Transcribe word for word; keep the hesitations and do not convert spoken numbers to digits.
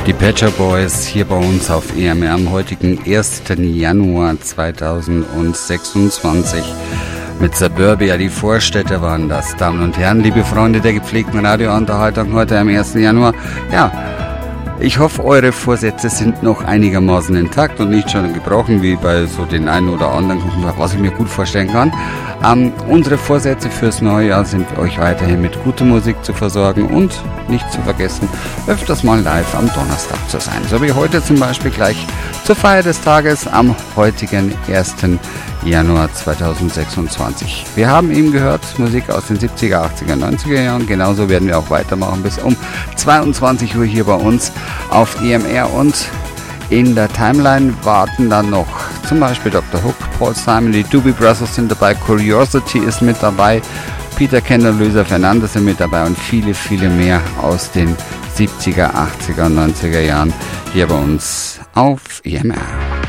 Die Pet Shop Boys hier bei uns auf E M R am heutigen ersten Januar zweitausendsechsundzwanzig. Mit Suburbia, die Vorstädte waren das. Damen und Herren, liebe Freunde der gepflegten Radiounterhaltung heute am ersten Januar. Ja, ich hoffe, eure Vorsätze sind noch einigermaßen intakt und nicht schon gebrochen, wie bei so den einen oder anderen, was ich mir gut vorstellen kann. Ähm, unsere Vorsätze fürs neue Jahr sind, euch weiterhin mit guter Musik zu versorgen und nicht zu vergessen, öfters mal live am Donnerstag zu sein. So wie heute zum Beispiel gleich zur Feier des Tages am heutigen ersten Januar zweitausendsechsundzwanzig. Wir haben eben gehört, Musik aus den siebziger, achtziger, neunziger Jahren. Genauso werden wir auch weitermachen bis um zweiundzwanzig Uhr hier bei uns auf E M R, und in der Timeline warten dann noch zum Beispiel Doktor Hook, Paul Simon, die Doobie Brothers sind dabei, Curiosity ist mit dabei, Peter Kendall, Luisa Fernandez sind mit dabei und viele, viele mehr aus den siebziger, achtziger, neunziger Jahren hier bei uns auf E M R.